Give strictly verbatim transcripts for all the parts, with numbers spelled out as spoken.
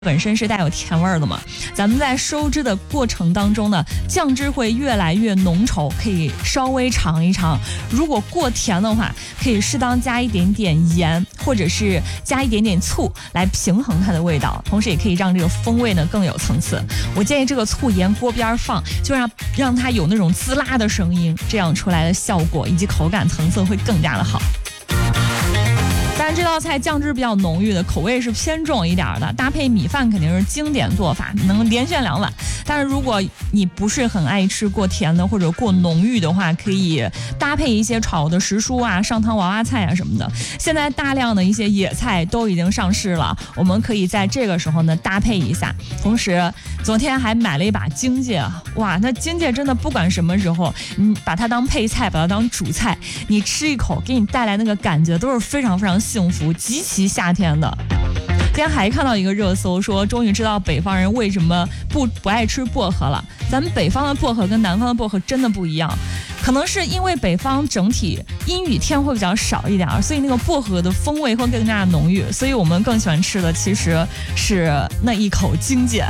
本身是带有甜味儿的嘛，咱们在收汁的过程当中呢，酱汁会越来越浓稠，可以稍微尝一尝。如果过甜的话，可以适当加一点点盐，或者是加一点点醋来平衡它的味道，同时也可以让这个风味呢更有层次。我建议这个醋沿锅边放，就让让它有那种滋啦的声音，这样出来的效果以及口感层次会更加的好。当然这道菜酱汁比较浓郁的，口味是偏重一点的，搭配米饭肯定是经典做法，能连选两碗。但是如果你不是很爱吃过甜的或者过浓郁的话，可以搭配一些炒的时蔬啊、上汤娃娃菜啊什么的。现在大量的一些野菜都已经上市了，我们可以在这个时候呢搭配一下。同时昨天还买了一把荆芥，哇，那荆芥真的不管什么时候，你把它当配菜，把它当主菜，你吃一口给你带来那个感觉都是非常非常幸福，极其夏天的。今天还看到一个热搜说，终于知道北方人为什么不不爱吃薄荷了。咱们北方的薄荷跟南方的薄荷真的不一样，可能是因为北方整体阴雨天会比较少一点，所以那个薄荷的风味会更加浓郁，所以我们更喜欢吃的其实是那一口荆芥。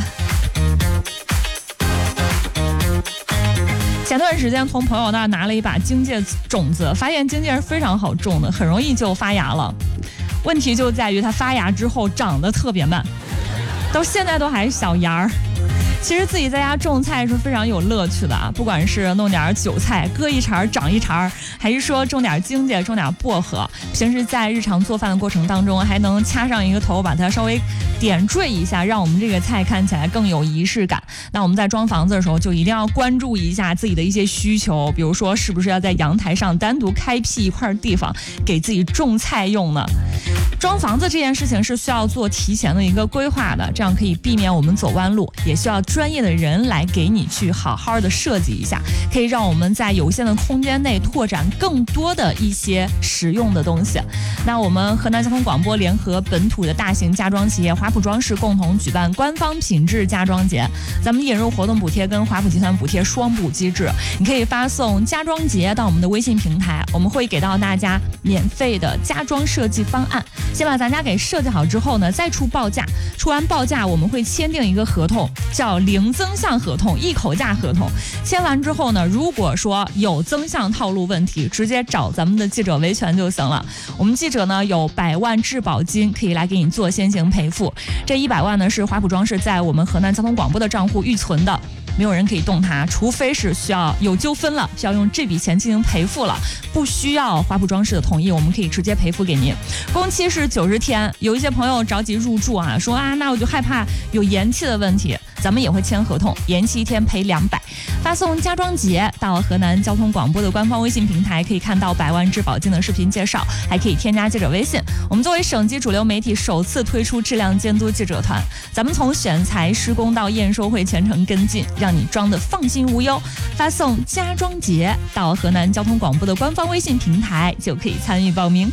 前段时间从朋友那儿拿了一把荆芥种子，发现荆芥是非常好种的，很容易就发芽了。问题就在于它发芽之后长得特别慢，到现在都还是小芽儿。其实自己在家种菜是非常有乐趣的啊，不管是弄点韭菜割一茬长一茬，还是说种点荆芥种点薄荷，平时在日常做饭的过程当中还能掐上一个头，把它稍微点缀一下，让我们这个菜看起来更有仪式感。那我们在装房子的时候就一定要关注一下自己的一些需求，比如说是不是要在阳台上单独开辟一块地方给自己种菜用呢？装房子这件事情是需要做提前的一个规划的，这样可以避免我们走弯路，也需要专业的人来给你去好好的设计一下，可以让我们在有限的空间内拓展更多的一些实用的东西。那我们河南交通广播联合本土的大型家装企业华普装饰共同举办官方品质家装节，咱们引入活动补贴跟华普集团补贴双补机制，你可以发送家装节到我们的微信平台，我们会给到大家免费的家装设计方案，先把咱家给设计好之后呢，再出报价，出完报价我们会签订一个合同，叫零增项合同、一口价合同。签完之后呢，如果说有增项套路问题，直接找咱们的记者维权就行了。我们记者呢有百万质保金可以来给你做先行赔付，这一百万呢是华普装饰在我们河南交通广播的账户预存的，没有人可以动它，除非是需要有纠纷了，需要用这笔钱进行赔付了，不需要华普装饰的同意，我们可以直接赔付给您。工期是九十天，有一些朋友着急入住啊，说啊，那我就害怕有延期的问题，咱们也会签合同，延期一天赔两百。发送家装节到河南交通广播的官方微信平台，可以看到百万质保金的视频介绍，还可以添加记者微信。我们作为省级主流媒体，首次推出质量监督记者团，咱们从选材、施工到验收会全程跟进，让你装得放心无忧。发送家装节到河南交通广播的官方微信平台，就可以参与报名。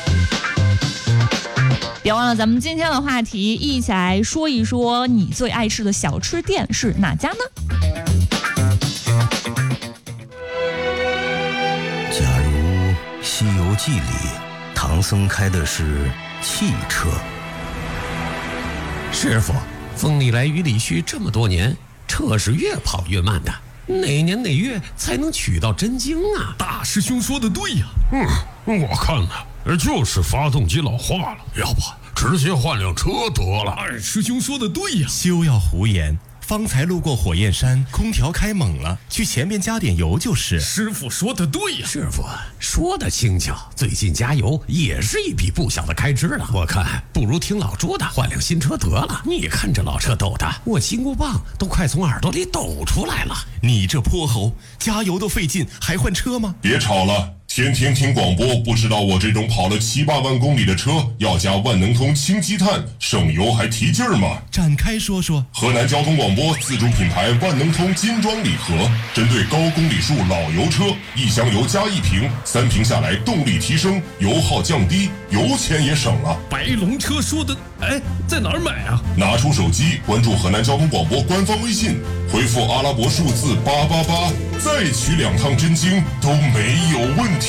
别忘了咱们今天的话题，一起来说一说你最爱吃的小吃店是哪家呢？ 假如《西游记》里唐僧开的是汽车， 师傅，风里来雨里去这么多年，车是越跑越慢的，哪年哪月才能取到真经啊？ 大师兄说的对呀。 嗯，我看呢，就是发动机老化了，要不直接换辆车得了。 二师兄说的对呀。 休要胡言，方才路过火焰山，空调开猛了，去前面加点油就是。 师傅说的对呀。 师傅说的轻巧，最近加油也是一笔不小的开支了。我看不如听老朱的，换辆新车得了。你看这老车抖的，我金箍棒都快从耳朵里抖出来了。 你这泼猴，加油都费劲，还换车吗？ 别吵了。天天听广播，不知道我这种跑了七八万公里的车要加万能通氢积碳，省油还提劲儿吗？ 展开说说。 河南交通广播自主品牌万能通金装礼盒，针对高公里数老油车，一箱油加一瓶，三瓶下来动力提升，油耗降低，油钱也省了。 白龙车说的，哎，在哪儿买啊？ 拿出手机，关注河南交通广播官方微信，回复阿拉伯数字八八八，再取两趟真经都没有问题。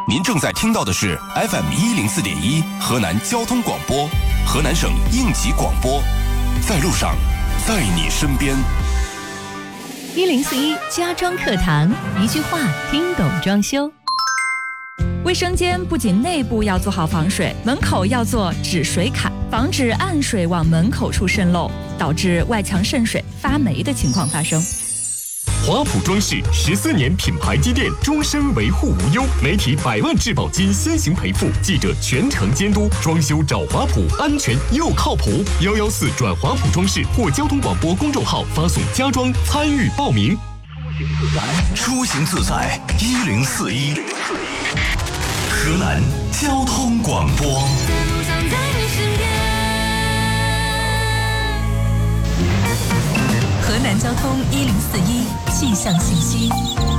您正在听到的是 F M 一零四点一河南交通广播，河南省应急广播，在路上，在你身边。 一零四一家装课堂，一句话听懂装修。 卫生间不仅内部要做好防水，门口要做止水坎，防止暗水往门口处渗漏，导致外墙渗水、发霉的情况发生。 华普装饰十四年品牌积淀，终身维护无忧，媒体百万质保金先行赔付，记者全程监督，装修找华普，安全又靠谱。幺幺四转华普装饰或交通广播公众号发送家装参与报名。 出行自在一零四一，河南交通广播。 河南交通一零四一气象信息。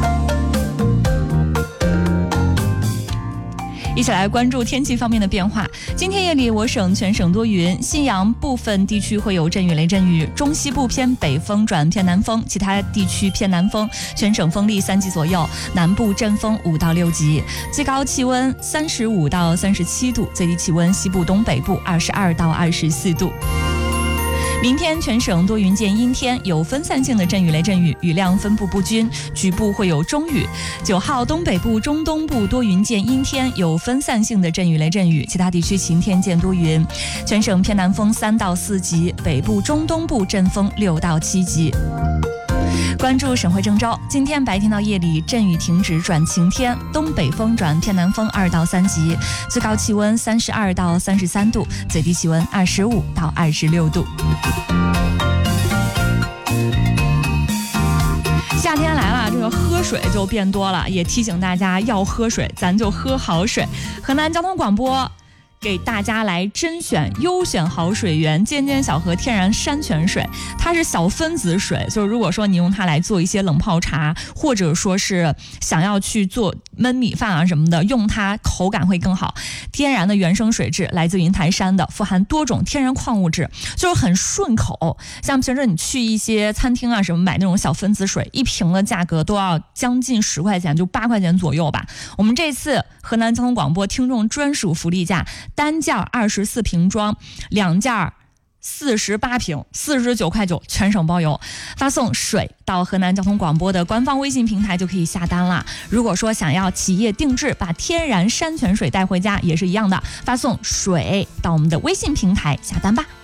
一起来关注天气方面的变化。今天夜里我省全省多云，信阳部分地区会有阵雨雷阵雨，中西部偏北风转偏南风，其他地区偏南风，全省风力三级左右，南部阵风五到六级，最高气温三十五到三十七度，最低气温西部东北部二十二到二十四度。明天全省多云见阴天，有分散性的阵雨雷阵雨，雨量分布不均，局部会有中雨。九号东北部、中东部多云见阴天，有分散性的阵雨雷阵雨，其他地区晴天见多云。全省偏南风三到四级，北部、中东部阵风六到七级。关注省会郑州，今天白天到夜里阵雨停止转晴天，东北风转偏南风二到三级，最高气温三十二到三十三度，最低气温二十五到二十六度。夏天来了，这个喝水就变多了，也提醒大家要喝水，咱就喝好水。河南交通广播给大家来甄选优选好水源尖尖小河天然山泉水，它是小分子水，就是如果说你用它来做一些冷泡茶，或者说是想要去做焖米饭啊什么的，用它口感会更好。天然的原生水质，来自云台山的，富含多种天然矿物质，就是很顺口。像平时你去一些餐厅啊什么买那种小分子水，一瓶的价格都要将近十块钱，就八块钱左右吧。我们这次河南交通广播听众专属福利价，单件二十四瓶装，两件四十八瓶，四十九块九，全省包邮。发送水到河南交通广播的官方微信平台就可以下单了。如果说想要企业定制，把天然山泉水带回家也是一样的，发送水到我们的微信平台下单吧。